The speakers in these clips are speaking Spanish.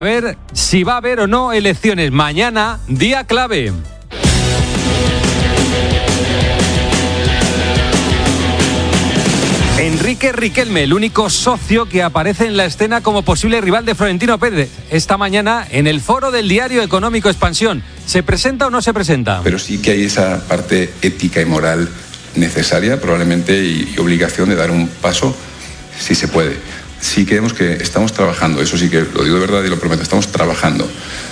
A ver si va a haber o no elecciones. Mañana, día clave. Enrique Riquelme, el único socio que aparece en la escena como posible rival de Florentino Pérez. Esta mañana en el foro del diario Económico Expansión. ¿Se presenta o no se presenta? Pero sí que hay esa parte ética y moral necesaria, probablemente, y obligación de dar un paso, si se puede. Sí creemos que estamos trabajando, eso sí que lo digo de verdad y lo prometo, estamos trabajando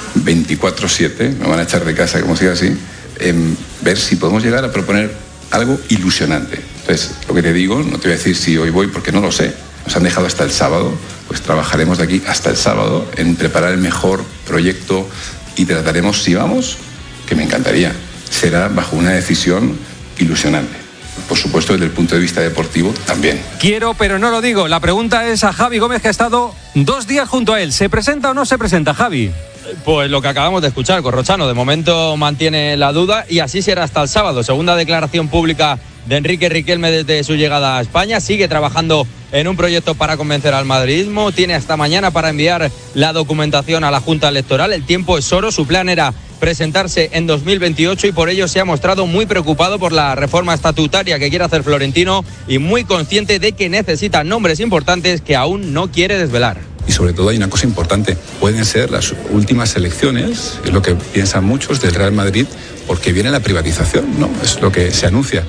24/7, me van a echar de casa como siga así, en ver si podemos llegar a proponer algo ilusionante. Entonces, lo que te digo, no te voy a decir si hoy voy porque no lo sé. Nos han dejado hasta el sábado, pues trabajaremos de aquí hasta el sábado en preparar el mejor proyecto y trataremos, si vamos, que me encantaría, será bajo una decisión ilusionante. Por supuesto, desde el punto de vista deportivo, también. Quiero, pero no lo digo. La pregunta es a Javi Gómez, que ha estado 2 días junto a él. ¿Se presenta o no se presenta, Javi? Pues lo que acabamos de escuchar, Corrochano. De momento mantiene la duda y así será hasta el sábado. Segunda declaración pública de Enrique Riquelme desde su llegada a España. Sigue trabajando en un proyecto para convencer al madridismo. Tiene hasta mañana para enviar la documentación a la Junta Electoral. El tiempo es oro. Su plan era presentarse en 2028 y por ello se ha mostrado muy preocupado por la reforma estatutaria que quiere hacer Florentino y muy consciente de que necesita nombres importantes que aún no quiere desvelar. Y sobre todo hay una cosa importante, pueden ser las últimas elecciones, es lo que piensan muchos del Real Madrid, porque viene la privatización, ¿no? Es lo que se anuncia.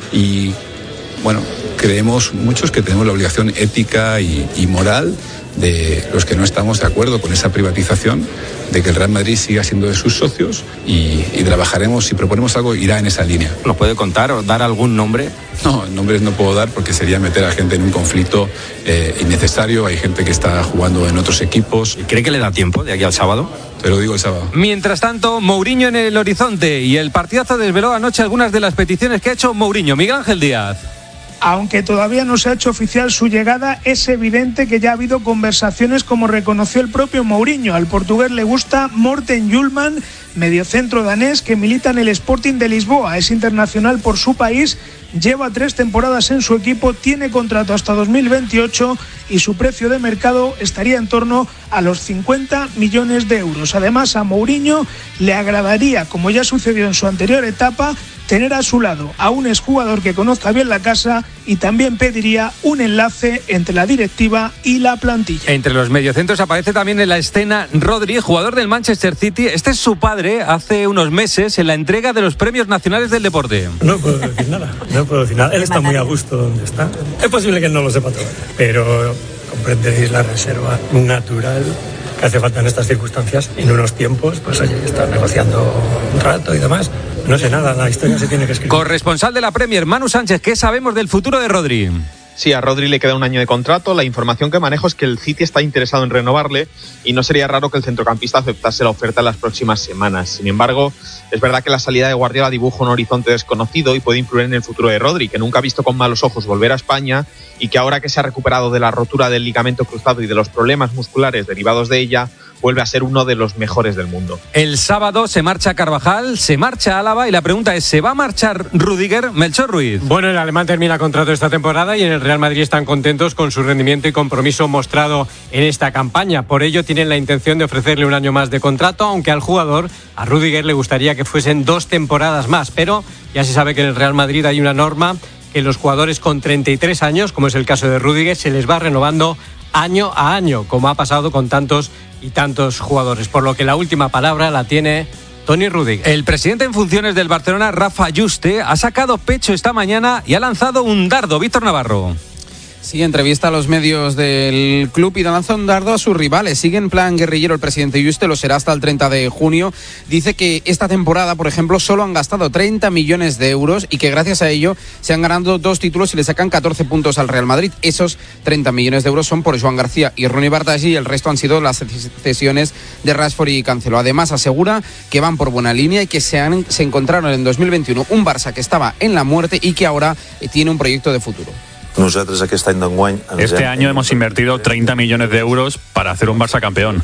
Y bueno, creemos muchos que tenemos la obligación ética y moral de los que no estamos de acuerdo con esa privatización, de que el Real Madrid siga siendo de sus socios y trabajaremos, si proponemos algo, irá en esa línea. ¿Nos puede contar o dar algún nombre? No, nombres no puedo dar porque sería meter a gente en un conflicto innecesario. Hay gente que está jugando en otros equipos. ¿Y cree que le da tiempo de aquí al sábado? Te lo digo el sábado. Mientras tanto, Mourinho en el horizonte y el partidazo desveló anoche algunas de las peticiones que ha hecho Mourinho. Miguel Ángel Díaz. Aunque todavía no se ha hecho oficial su llegada, es evidente que ya ha habido conversaciones, como reconoció el propio Mourinho. Al portugués le gusta Morten Hjulmand, mediocentro danés que milita en el Sporting de Lisboa. Es internacional por su país, lleva 3 temporadas en su equipo, tiene contrato hasta 2028 y su precio de mercado estaría en torno a los 50 millones de euros. Además, a Mourinho le agradaría, como ya sucedió en su anterior etapa, tener a su lado a un exjugador que conozca bien la casa y también pediría un enlace entre la directiva y la plantilla. Entre los mediocentros aparece también en la escena Rodri, jugador del Manchester City. Este es su padre hace unos meses en la entrega de los premios nacionales del deporte. No puedo decir nada, Él está muy a gusto donde está. Es posible que no lo sepa todo, pero comprendéis la reserva natural que hace falta en estas circunstancias. En unos tiempos, pues oye, está negociando un rato y demás. No sé nada, la historia se tiene que escribir. Corresponsal de la Premier, Manu Sánchez, ¿qué sabemos del futuro de Rodri? Sí, a Rodri le queda un año de contrato. La información que manejo es que el City está interesado en renovarle y no sería raro que el centrocampista aceptase la oferta en las próximas semanas. Sin embargo, es verdad que la salida de Guardiola dibuja un horizonte desconocido y puede influir en el futuro de Rodri, que nunca ha visto con malos ojos volver a España y que ahora que se ha recuperado de la rotura del ligamento cruzado y de los problemas musculares derivados de ella, vuelve a ser uno de los mejores del mundo. El sábado se marcha Carvajal, se marcha Álava y la pregunta es, ¿se va a marchar Rüdiger? Melchor Ruiz. Bueno, el alemán termina contrato esta temporada y en el Real Madrid están contentos con su rendimiento y compromiso mostrado en esta campaña. Por ello tienen la intención de ofrecerle un año más de contrato, aunque al jugador, a Rüdiger, le gustaría que fuesen 2 temporadas más. Pero ya se sabe que en el Real Madrid hay una norma que los jugadores con 33 años, como es el caso de Rüdiger, se les va renovando año a año, como ha pasado con tantos y tantos jugadores, por lo que la última palabra la tiene Toni Rüdiger. El presidente en funciones del Barcelona, Rafa Juste, ha sacado pecho esta mañana y ha lanzado un dardo. Víctor Navarro. Sí, entrevista a los medios del club y lanza un dardo a sus rivales. Sigue en plan guerrillero el presidente Juste, lo será hasta el 30 de junio. Dice que esta temporada, por ejemplo, solo han gastado 30 millones de euros y que gracias a ello se han ganado 2 títulos y le sacan 14 puntos al Real Madrid. Esos 30 millones de euros son por Joan García y Ronnie Bartagi y el resto han sido las cesiones de Rashford y Cancelo. Además, asegura que van por buena línea y que se encontraron en 2021 un Barça que estaba en la muerte y que ahora tiene un proyecto de futuro. Este año hemos invertido 30 millones de euros para hacer un Barça campeón.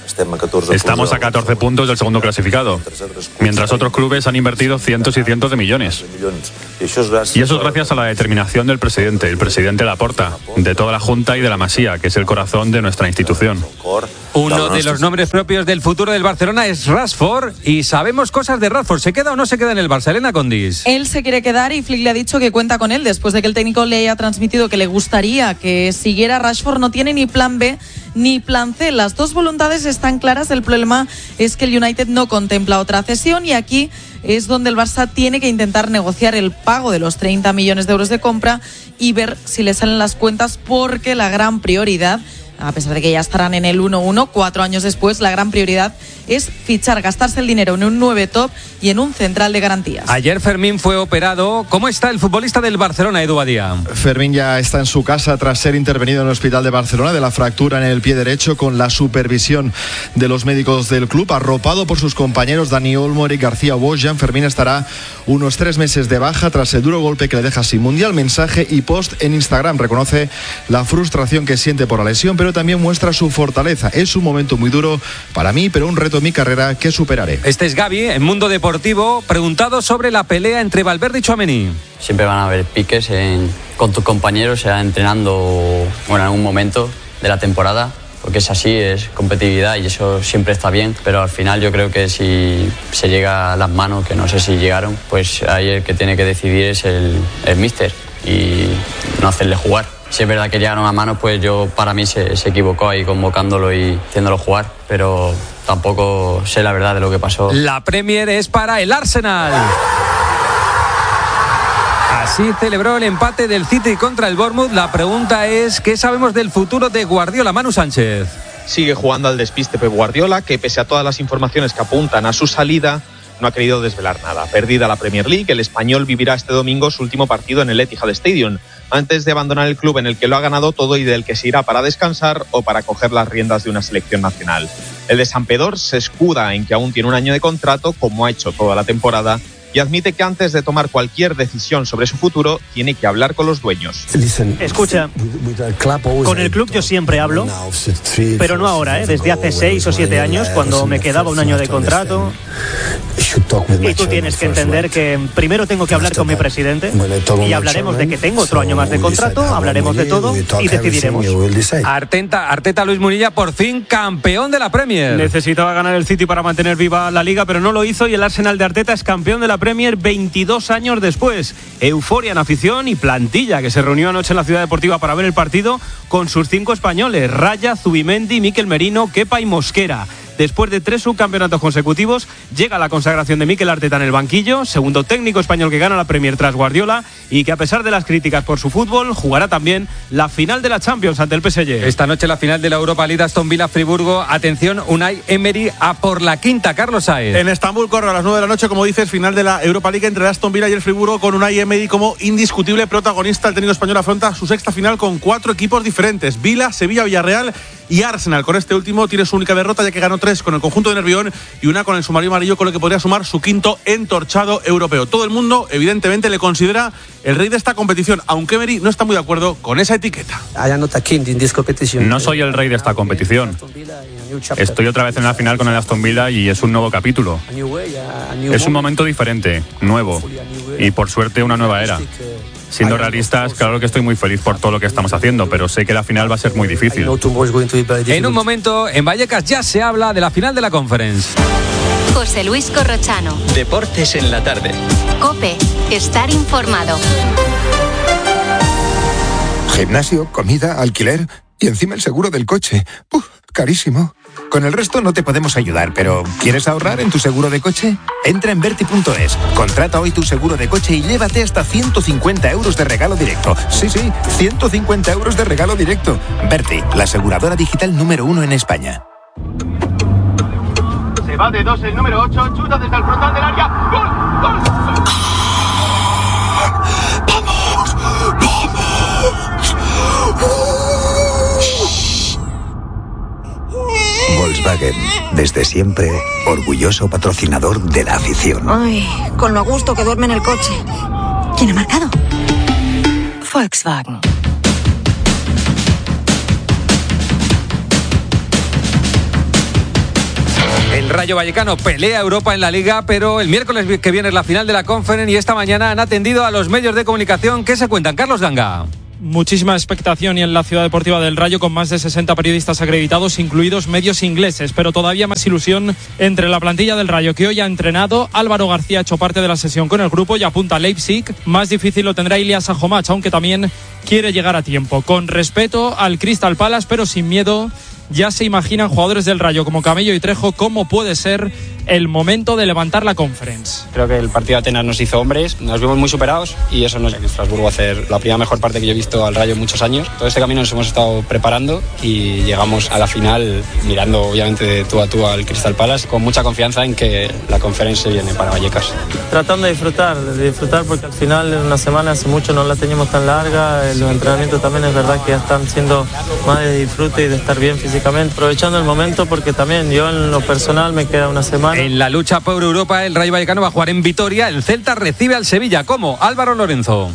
Estamos a 14 puntos del segundo clasificado, mientras otros clubes han invertido cientos y cientos de millones. Y eso es gracias a la determinación del presidente, el presidente Laporta, de toda la Junta y de la Masía, que es el corazón de nuestra institución. Uno de los nombres propios del futuro del Barcelona es Rashford, y sabemos cosas de Rashford. ¿Se queda o no se queda en el Barça? Elena Condis. Él se quiere quedar y Flick le ha dicho que cuenta con él después de que el técnico le haya transmitido que le gustaría que siguiera. Rashford no tiene ni plan B ni plan C. Las dos voluntades están claras. El problema es que el United no contempla otra cesión, y aquí es donde el Barça tiene que intentar negociar el pago de los 30 millones de euros de compra y ver si le salen las cuentas, porque la gran prioridad, a pesar de que ya estarán en el 1-1 4 años después, la gran prioridad es fichar, gastarse el dinero en un 9 top y en un central de garantías. Ayer Fermín fue operado. ¿Cómo está el futbolista del Barcelona, Edu Badía? Fermín ya está en su casa tras ser intervenido en el hospital de Barcelona de la fractura en el pie derecho, con la supervisión de los médicos del club, arropado por sus compañeros Dani Olmo, Eric García o Bojan. Fermín estará unos 3 meses de baja tras el duro golpe que le deja sin mundial. Mensaje y post en Instagram. Reconoce la frustración que siente por la lesión, pero también muestra su fortaleza. Es un momento muy duro para mí, pero un reto en mi carrera que superaré. Este es Gavi, en Mundo Deportivo, preguntado sobre la pelea entre Valverde y Tchouaméni. Siempre van a haber piques con tus compañeros, sea entrenando en algún momento de la temporada, porque es así, es competitividad y eso siempre está bien, pero al final yo creo que si se llega a las manos, que no sé si llegaron, pues ahí el que tiene que decidir es el míster y no hacerle jugar. Si es verdad que llegaron a manos, pues para mí se equivocó ahí convocándolo y haciéndolo jugar, pero tampoco sé la verdad de lo que pasó. La Premier es para el Arsenal. Así celebró el empate del City contra el Bournemouth. La pregunta es, ¿qué sabemos del futuro de Guardiola? Manu Sánchez. Sigue jugando al despiste Pep Guardiola, que pese a todas las informaciones que apuntan a su salida, no ha querido desvelar nada. Perdida la Premier League, el español vivirá este domingo su último partido en el Etihad Stadium, antes de abandonar el club en el que lo ha ganado todo y del que se irá para descansar o para coger las riendas de una selección nacional. El de Sampdoria se escuda en que aún tiene un año de contrato, como ha hecho toda la temporada, y admite que antes de tomar cualquier decisión sobre su futuro tiene que hablar con los dueños. Escucha, con el club yo siempre hablo, pero no ahora, desde hace 6 o 7 años, cuando me quedaba un año de contrato. Y tú tienes que entender que primero tengo que hablar con mi presidente y hablaremos de que tengo otro año más de contrato, hablaremos de todo y decidiremos. Arteta Luis Munilla, por fin campeón de la Premier. Necesitaba ganar el City para mantener viva la Liga, pero no lo hizo, y el Arsenal de Arteta es campeón de la Premier 22 años después. Euforia en afición y plantilla que se reunió anoche en la Ciudad Deportiva para ver el partido con sus 5 españoles: Raya, Zubimendi, Mikel Merino, Kepa y Mosquera. Después de 3 subcampeonatos consecutivos, llega la consagración de Mikel Arteta en el banquillo, segundo técnico español que gana la Premier tras Guardiola, y que a pesar de las críticas por su fútbol, jugará también la final de la Champions ante el PSG. Esta noche la final de la Europa League, Aston Villa Friburgo. Atención, Unai Emery a por la quinta. Carlos Saez. En Estambul corre a las 9 de la noche, como dices, final de la Europa League entre Aston Villa y el Friburgo, con Unai Emery como indiscutible protagonista. El técnico español afronta su sexta final con 4 equipos diferentes: Villa, Sevilla, Villarreal y Arsenal. Con este último tiene su única derrota, ya que ganó 3 con el conjunto de Nervión y 1 con el submarino amarillo, con lo que podría sumar su 5º entorchado europeo. Todo el mundo evidentemente le considera el rey de esta competición, aunque Emery no está muy de acuerdo con esa etiqueta. No soy el rey de esta competición. Estoy otra vez en la final con el Aston Villa y es un nuevo capítulo. Es un momento diferente, nuevo, y por suerte una nueva era. Siendo realistas, claro que estoy muy feliz por todo lo que estamos haciendo, pero sé que la final va a ser muy difícil. En un momento, en Vallecas ya se habla de la final de la Conference. José Luis Corrochano. Deportes en la tarde. COPE. Estar informado. Gimnasio, comida, alquiler y encima el seguro del coche. Carísimo. Con el resto no te podemos ayudar, pero ¿quieres ahorrar en tu seguro de coche? Entra en Verti.es, contrata hoy tu seguro de coche y llévate hasta 150 euros de regalo directo. Sí, 150 euros de regalo directo. Verti, la aseguradora digital número 1 en España. Se va de 2 el número 8, chuta desde el frontal del área. ¡Gol! ¡Gol! Volkswagen, desde siempre, orgulloso patrocinador de la afición. Ay, con lo a gusto que duerme en el coche. ¿Quién ha marcado? Volkswagen. El Rayo Vallecano pelea Europa en la Liga, pero el miércoles que viene es la final de la Conference y esta mañana han atendido a los medios de comunicación. ¿Qué se cuentan? Carlos Ganga. Muchísima expectación y en la ciudad deportiva del Rayo con más de 60 periodistas acreditados, incluidos medios ingleses, pero todavía más ilusión entre la plantilla del Rayo que hoy ha entrenado. Álvaro García ha hecho parte de la sesión con el grupo y apunta a Leipzig. Más difícil lo tendrá Ilias Sajomach, aunque también quiere llegar a tiempo. Con respeto al Crystal Palace, pero sin miedo. Ya se imaginan jugadores del Rayo como Camello y Trejo cómo puede ser el momento de levantar la Conference. Creo que el partido de Atenas nos hizo hombres, nos vimos muy superados y eso nos en Estrasburgo hacer la primera mejor parte que yo he visto al Rayo en muchos años. Todo este camino nos hemos estado preparando y llegamos a la final mirando obviamente de tú a tú al Crystal Palace con mucha confianza en que la Conference viene para Vallecas. Tratando de disfrutar porque al final en una semana hace mucho no la teníamos tan larga, los entrenamientos también es verdad que ya están siendo más de disfrute y de estar bien físicamente, aprovechando el momento porque también yo en lo personal me queda una semana. En la lucha por Europa el Rayo Vallecano va a jugar en Vitoria, el Celta recibe al Sevilla. ¿Cómo? Álvaro Lorenzo.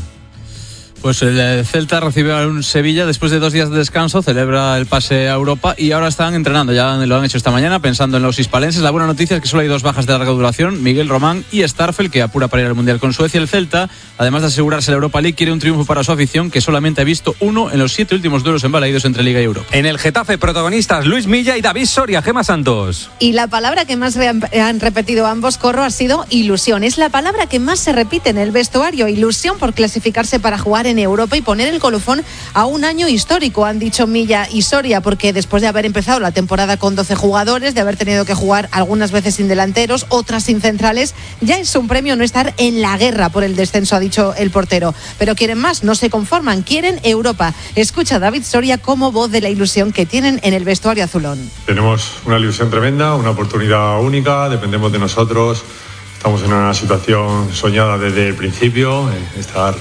Pues el Celta recibe a un Sevilla después de 2 días de descanso, celebra el pase a Europa y ahora están entrenando, ya lo han hecho esta mañana pensando en los hispalenses. La buena noticia es que solo hay 2 bajas de larga duración, Miguel Román y Starfel, que apura para ir al Mundial con Suecia. El Celta, además de asegurarse la Europa League, quiere un triunfo para su afición, que solamente ha visto 1 en los 7 últimos duelos embalaídos entre Liga y Europa. En el Getafe, protagonistas Luis Milla y David Soria. Gemma Santos. Y la palabra que más han repetido ambos, Corro, ha sido ilusión. Es la palabra que más se repite en el vestuario, ilusión por clasificarse para jugar en Europa y poner el colofón a un año histórico, han dicho Milla y Soria, porque después de haber empezado la temporada con 12 jugadores, de haber tenido que jugar algunas veces sin delanteros, otras sin centrales, ya es un premio no estar en la guerra por el descenso, ha dicho el portero. Pero quieren más, no se conforman, quieren Europa. Escucha a David Soria como voz de la ilusión que tienen en el vestuario azulón. Tenemos una ilusión tremenda, una oportunidad única, dependemos de nosotros, estamos en una situación soñada desde el principio, estar...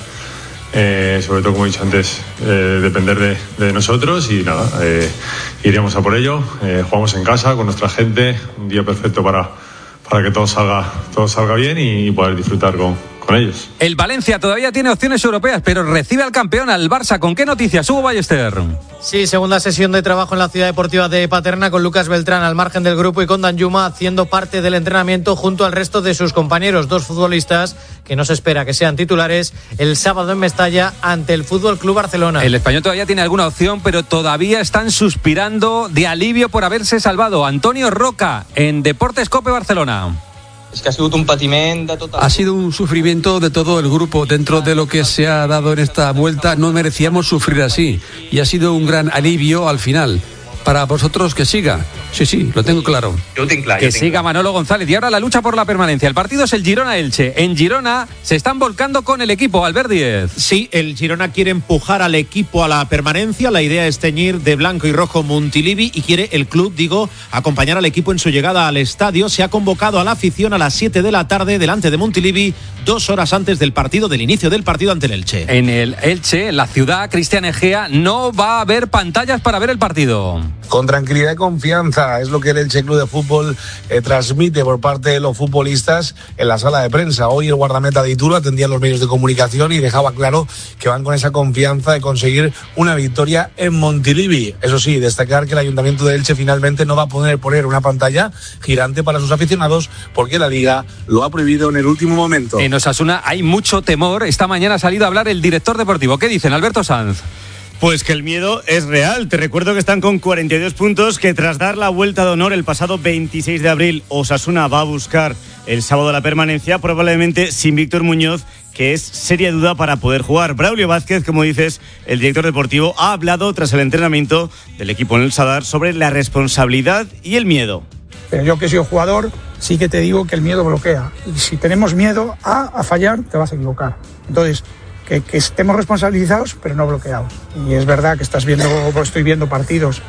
sobre todo, como he dicho antes, depender de nosotros y nada, iremos a por ello. Jugamos en casa con nuestra gente, un día perfecto para que todo salga bien y poder disfrutar con ellos. El Valencia todavía tiene opciones europeas, pero recibe al campeón, al Barça. ¿Con qué noticias? Hugo Ballester. Sí, segunda sesión de trabajo en la ciudad deportiva de Paterna con Lucas Beltrán al margen del grupo y con Danjuma haciendo parte del entrenamiento junto al resto de sus compañeros. 2 futbolistas que no se espera que sean titulares el sábado en Mestalla ante el Fútbol Club Barcelona. El español todavía tiene alguna opción, pero todavía están suspirando de alivio por haberse salvado. Antonio Roca en Deportes Cope Barcelona. Es que ha sido un patiment de total. Ha sido un sufrimiento de todo el grupo. Dentro de lo que se ha dado en esta vuelta, no merecíamos sufrir así. Y ha sido un gran alivio al final. Para vosotros que siga. Sí, lo tengo claro. Que siga Manolo González. Y ahora la lucha por la permanencia. El partido es el Girona-Elche. En Girona se están volcando con el equipo. Albert Díez. Sí, el Girona quiere empujar al equipo a la permanencia. La idea es teñir de blanco y rojo Montilivi y quiere el club, acompañar al equipo en su llegada al estadio. Se ha convocado a la afición a las 7 de la tarde delante de Montilivi, 2 horas antes del inicio del partido ante el Elche. En el Elche, la ciudad, Cristian Egea, no va a haber pantallas para ver el partido. Con tranquilidad y confianza, es lo que el Elche Club de Fútbol transmite por parte de los futbolistas en la sala de prensa. Hoy el guardameta de Ituro atendía a los medios de comunicación y dejaba claro que van con esa confianza de conseguir una victoria en Montilivi. Eso sí, destacar que el Ayuntamiento de Elche finalmente no va a poder poner una pantalla gigante para sus aficionados porque la Liga lo ha prohibido en el último momento. En Osasuna hay mucho temor. Esta mañana ha salido a hablar el director deportivo. ¿Qué dicen, Alberto Sanz? Pues que el miedo es real. Te recuerdo que están con 42 puntos, que tras dar la vuelta de honor el pasado 26 de abril, Osasuna va a buscar el sábado la permanencia, probablemente sin Víctor Muñoz, que es seria duda para poder jugar. Braulio Vázquez, como dices, el director deportivo, ha hablado tras el entrenamiento del equipo en el Sadar sobre la responsabilidad y el miedo. Pero yo que soy jugador, sí que te digo que el miedo bloquea. Y si tenemos miedo a fallar, te vas a equivocar. Entonces, que estemos responsabilizados, pero no bloqueados. Y es verdad que estoy viendo partidos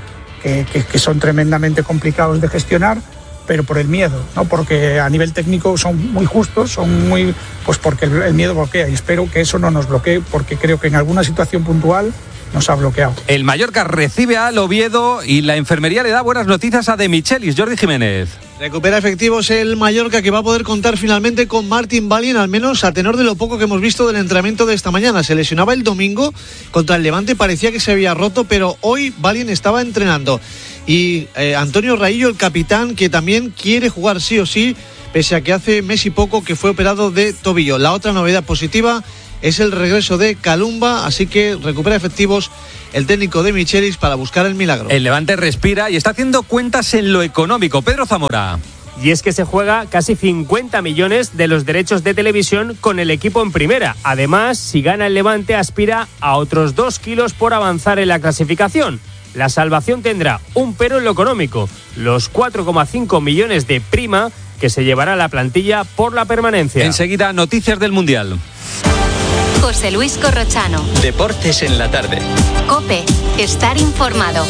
que son tremendamente complicados de gestionar, pero por el miedo, no porque a nivel técnico son muy justos, porque el miedo bloquea, y espero que eso no nos bloquee, porque creo que en alguna situación puntual nos ha bloqueado. El Mallorca recibe al Oviedo y la enfermería le da buenas noticias a De Michelis. Jordi Jiménez. Recupera efectivos el Mallorca, que va a poder contar finalmente con Martin Balin, al menos a tenor de lo poco que hemos visto del entrenamiento de esta mañana. Se lesionaba el domingo contra el Levante, parecía que se había roto, pero hoy Balin estaba entrenando. y Antonio Raillo, el capitán, que también quiere jugar sí o sí, pese a que hace mes y poco que fue operado de tobillo. La otra novedad positiva es el regreso de Kalumba, así que recupera efectivos el técnico de Michelis para buscar el milagro. El Levante respira y está haciendo cuentas en lo económico. Pedro Zamora. Y es que se juega casi 50 millones de los derechos de televisión con el equipo en primera. Además, si gana el Levante, aspira a otros 2 kilos por avanzar en la clasificación. La salvación tendrá un pero en lo económico: los 4,5 millones de prima que se llevará la plantilla por la permanencia. Enseguida, noticias del Mundial. José Luis Corrochano. Deportes en la tarde. COPE. Estar informado.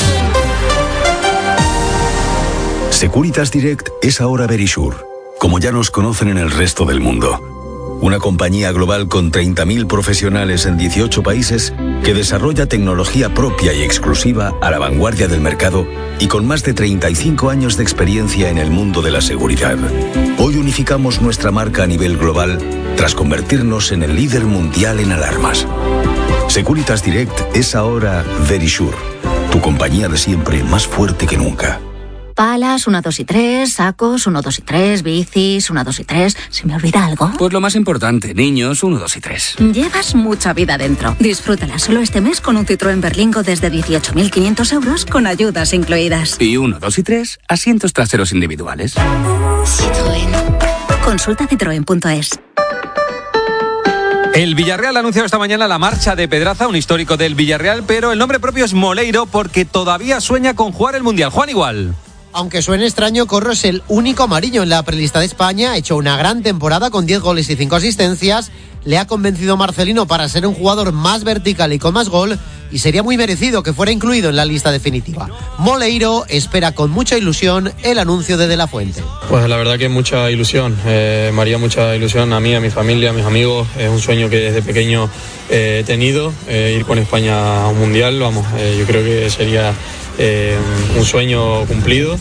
Securitas Direct es ahora Verisure, como ya nos conocen en el resto del mundo. Una compañía global con 30.000 profesionales en 18 países que desarrolla tecnología propia y exclusiva a la vanguardia del mercado y con más de 35 años de experiencia en el mundo de la seguridad. Hoy unificamos nuestra marca a nivel global tras convertirnos en el líder mundial en alarmas. Securitas Direct es ahora Verisure, tu compañía de siempre más fuerte que nunca. Palas, 1, 2 y 3, sacos, 1, 2 y 3, bicis, 1, 2 y 3. ¿Se me olvida algo? Pues lo más importante, niños, 1, 2 y 3. Llevas mucha vida dentro. Disfrútala solo este mes con un Citroën Berlingo desde 18.500 euros con ayudas incluidas. Y 1, 2 y 3, asientos traseros individuales. Citroën. Consulta citroen.es. El Villarreal ha anunciado esta mañana la marcha de Pedraza, un histórico del Villarreal, pero el nombre propio es Moleiro porque todavía sueña con jugar el Mundial. Juan Igual. Aunque suene extraño, Corro es el único amarillo en la prelista de España. Ha hecho una gran temporada con 10 goles y 5 asistencias. Le ha convencido Marcelino para ser un jugador más vertical y con más gol, y sería muy merecido que fuera incluido en la lista definitiva. Moleiro espera con mucha ilusión el anuncio de la Fuente. Pues la verdad que mucha ilusión, me haría mucha ilusión a mí, a mi familia, a mis amigos. Es un sueño que desde pequeño he tenido, ir con España a un Mundial. Vamos, yo creo que sería un sueño cumplido.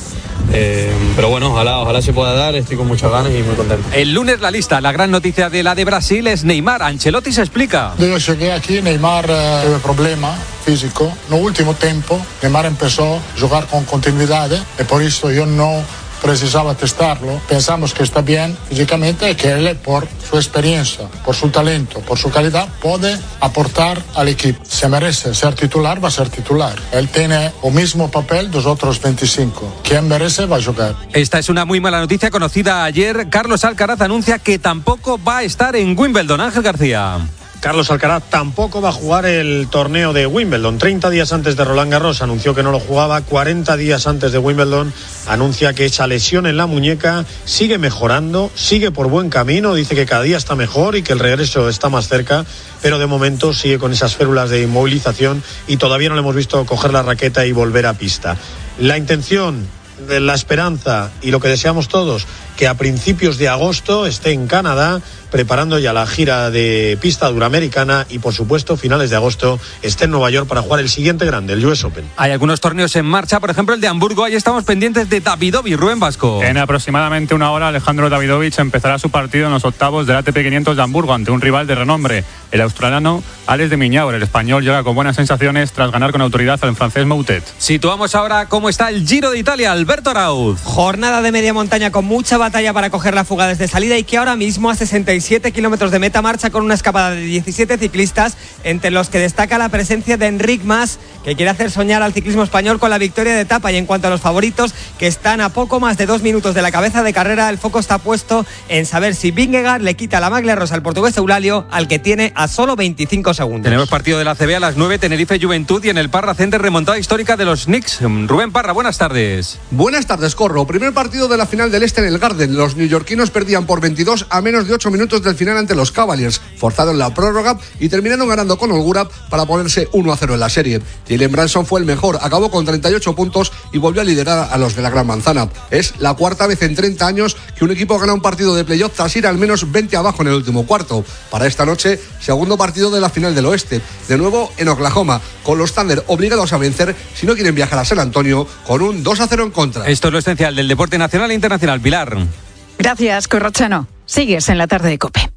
Pero bueno, ojalá se pueda dar, estoy con muchas ganas y muy contento. El lunes la lista, la gran noticia de la de Brasil es Neymar. Ancelotti se explica. Yo llegué aquí, Neymar tuvo problema físico. No último tiempo, Neymar empezó a jugar con continuidad y por eso yo no precisaba testarlo. Pensamos que está bien físicamente y que él, por su experiencia, por su talento, por su calidad, puede aportar al equipo. Se merece ser titular, va a ser titular. Él tiene el mismo papel de los otros 25. Quien merece va a jugar. Esta es una muy mala noticia conocida ayer. Carlos Alcaraz anuncia que tampoco va a estar en Wimbledon. Ángel García. Carlos Alcaraz tampoco va a jugar el torneo de Wimbledon. 30 días antes de Roland Garros anunció que no lo jugaba. 40 días antes de Wimbledon anuncia que esa lesión en la muñeca sigue mejorando, sigue por buen camino. Dice que cada día está mejor y que el regreso está más cerca, pero de momento sigue con esas férulas de inmovilización y todavía no le hemos visto coger la raqueta y volver a pista. La intención, la esperanza y lo que deseamos todos, que a principios de agosto esté en Canadá preparando ya la gira de pista duramericana y por supuesto finales de agosto esté en Nueva York para jugar el siguiente grande, el US Open. Hay algunos torneos en marcha, por ejemplo el de Hamburgo. Ahí estamos pendientes de Davidovich. Rubén Vasco. En aproximadamente una hora Alejandro Davidovich empezará su partido en los octavos del ATP 500 de Hamburgo ante un rival de renombre, el australiano Alex de Minaur. El español llega con buenas sensaciones tras ganar con autoridad al francés Moutet. Situamos ahora cómo está el Giro de Italia. Alberto Arauz. Jornada de media montaña con mucha batalla para coger la fuga desde salida y que ahora mismo a 67 kilómetros de meta marcha con una escapada de 17 ciclistas, entre los que destaca la presencia de Enric Mas, que quiere hacer soñar al ciclismo español con la victoria de etapa. Y en cuanto a los favoritos, que están a poco más de 2 minutos de la cabeza de carrera, el foco está puesto en saber si Vingegaard le quita la maglia rosa al portugués Eulalio, al que tiene a solo 25 segundos. Tenemos partido de la CB a las 9, Tenerife Juventud, y en el Parra Center remontada histórica de los Knicks. Rubén Parra, buenas tardes. Buenas tardes, Corro. Primer partido de la final del Este en el Garden. Los neoyorquinos perdían por 22 a menos de 8 minutos del final ante los Cavaliers. Forzaron la prórroga y terminaron ganando con holgura para ponerse 1-0 en la serie. Jalen Brunson fue el mejor, acabó con 38 puntos y volvió a liderar a los de la Gran Manzana. Es la cuarta vez en 30 años que un equipo gana un partido de playoff tras ir al menos 20 abajo en el último cuarto. Para esta noche, segundo partido de la final del Oeste, de nuevo en Oklahoma, con los Thunder obligados a vencer si no quieren viajar a San Antonio con un 2-0 en contra. Esto es lo esencial del deporte nacional e internacional. Pilar. Gracias, Corrochano. Sigues en la tarde de COPE.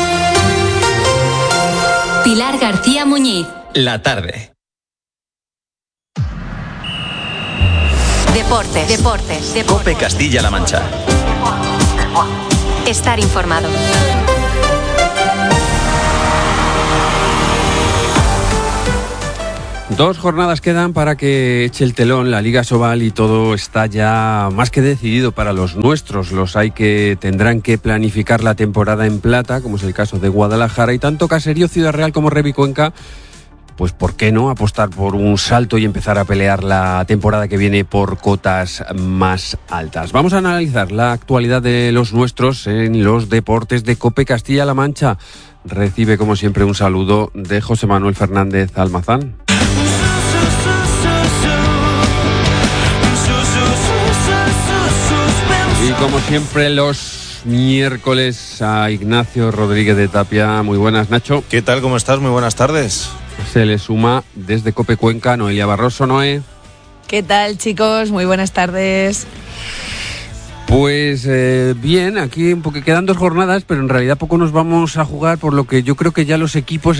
Pilar García Muñiz. La tarde. Deportes. COPE Castilla-La Mancha. Estar informado. Dos jornadas quedan para que eche el telón la Liga Sobal y todo está ya más que decidido para los nuestros. Los hay que tendrán que planificar la temporada en plata, como es el caso de Guadalajara, y tanto Caserío, Ciudad Real como Revi Cuenca, pues ¿por qué no apostar por un salto y empezar a pelear la temporada que viene por cotas más altas? Vamos a analizar la actualidad de los nuestros en los deportes de COPE Castilla-La Mancha. Recibe como siempre un saludo de José Manuel Fernández Almazán. Y como siempre los miércoles a Ignacio Rodríguez de Tapia. Muy buenas, Nacho. ¿Qué tal? ¿Cómo estás? Muy buenas tardes. Se le suma desde COPE Cuenca Noelia Barroso. Noé. ¿Qué tal, chicos? Muy buenas tardes. Pues bien, aquí porque quedan dos jornadas, pero en realidad poco nos vamos a jugar, por lo que yo creo que ya los equipos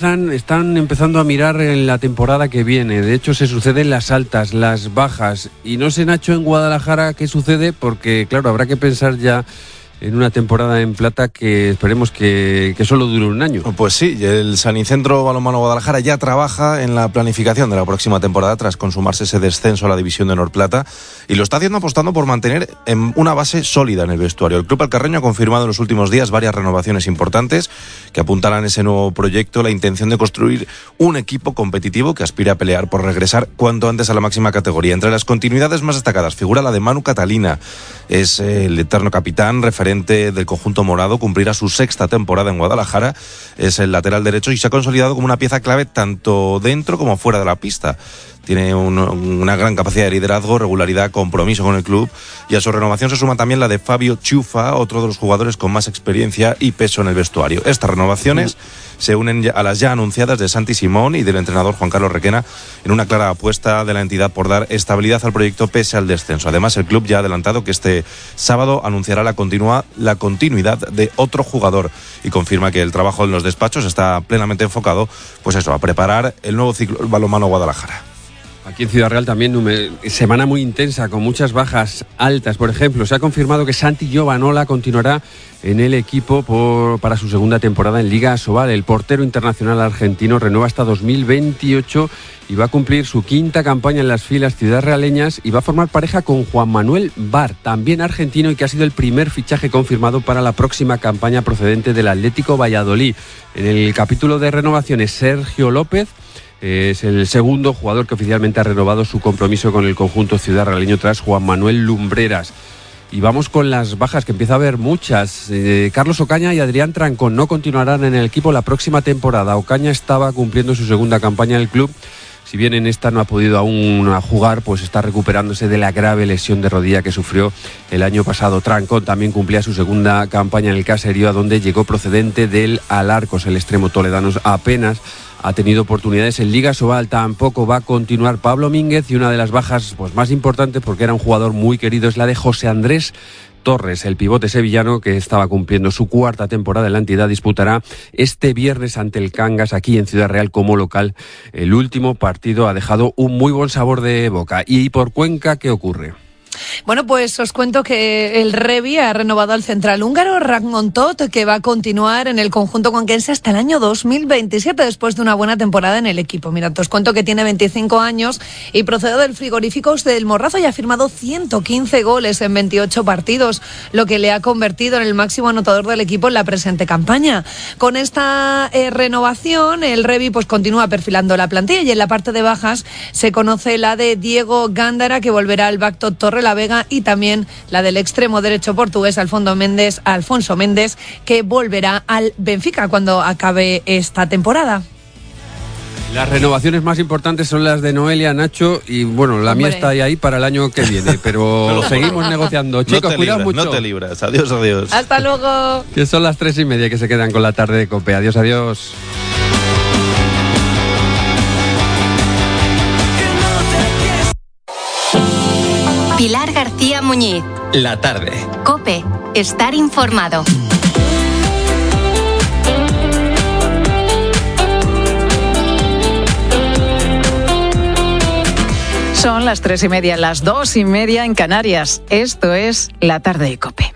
están empezando a mirar en la temporada que viene. De hecho, se suceden las altas, las bajas, y no sé, Nacho, en Guadalajara qué sucede, porque claro, habrá que pensar ya en una temporada en plata que esperemos que solo dure un año. Pues sí, el Sanicentro Balonmano Guadalajara ya trabaja en la planificación de la próxima temporada tras consumarse ese descenso a la división de honor plata, y lo está haciendo apostando por mantener una base sólida en el vestuario. El club alcarreño ha confirmado en los últimos días varias renovaciones importantes que apuntalan ese nuevo proyecto, la intención de construir un equipo competitivo que aspira a pelear por regresar cuanto antes a la máxima categoría. Entre las continuidades más destacadas figura la de Manu Catalina, es el eterno capitán, referente del conjunto morado, cumplirá su sexta temporada en Guadalajara, es el lateral derecho y se ha consolidado como una pieza clave tanto dentro como fuera de la pista. Tiene una gran capacidad de liderazgo, regularidad, compromiso con el club, y a su renovación se suma también la de Fabio Chufa, otro de los jugadores con más experiencia y peso en el vestuario. Estas renovaciones se unen a las ya anunciadas de Santi Simón y del entrenador Juan Carlos Requena en una clara apuesta de la entidad por dar estabilidad al proyecto pese al descenso. Además, el club ya ha adelantado que este sábado anunciará la continuidad de otro jugador y confirma que el trabajo en los despachos está plenamente enfocado, pues eso, a preparar el nuevo ciclo del balonmano Guadalajara. Aquí en Ciudad Real también semana muy intensa, con muchas bajas altas. Por ejemplo, se ha confirmado que Santi Giovanola continuará en el equipo para su segunda temporada en Liga Sobal. El portero internacional argentino renueva hasta 2028 y va a cumplir su quinta campaña en las filas ciudadrealeñas y va a formar pareja con Juan Manuel Bar, también argentino, y que ha sido el primer fichaje confirmado para la próxima campaña procedente del Atlético Valladolid. En el capítulo de renovaciones, Sergio López es el segundo jugador que oficialmente ha renovado su compromiso con el conjunto ciudadrealeño tras Juan Manuel Lumbreras. Y vamos con las bajas, que empieza a haber muchas. Carlos Ocaña y Adrián Trancón no continuarán en el equipo la próxima temporada. Ocaña estaba cumpliendo su segunda campaña en el club. Si bien en esta no ha podido aún jugar, pues está recuperándose de la grave lesión de rodilla que sufrió el año pasado. Trancón también cumplía su segunda campaña en el Caserío, a donde llegó procedente del Alarcos. El extremo toledano apenas ha tenido oportunidades en Liga Sobal. Tampoco va a continuar Pablo Mínguez, y una de las bajas pues más importantes, porque era un jugador muy querido, es la de José Andrés Torres, el pivote sevillano que estaba cumpliendo su cuarta temporada en la entidad. Disputará este viernes ante el Cangas, aquí en Ciudad Real, como local. El último partido ha dejado un muy buen sabor de boca. ¿Y por Cuenca qué ocurre? Bueno, pues os cuento que el Revi ha renovado al central húngaro Ragmontot, que va a continuar en el conjunto cuenquense hasta el año 2027, después de una buena temporada en el equipo. Mirad, os cuento que tiene 25 años y procede del Frigoríficos del Morrazo y ha firmado 115 goles en 28 partidos, lo que le ha convertido en el máximo anotador del equipo en la presente campaña. Con esta renovación, el Revi pues continúa perfilando la plantilla, y en la parte de bajas se conoce la de Diego Gándara, que volverá al Bactot Torrelavega, y también la del extremo derecho portugués Alfonso Méndez, que volverá al Benfica cuando acabe esta temporada. Las renovaciones más importantes son las de Noelia, Nacho, y bueno, la mía está ahí para el año que viene, pero seguimos negociando. Chicos, cuidaos mucho. No te libras. Adiós, adiós. Hasta luego. Que son las 3:30 que se quedan con la tarde de COPE. Adiós, adiós. Pilar García Muñiz. La tarde. COPE. Estar informado. Son Son las 3:30, las 2:30 en Canarias. Esto es La Tarde de COPE.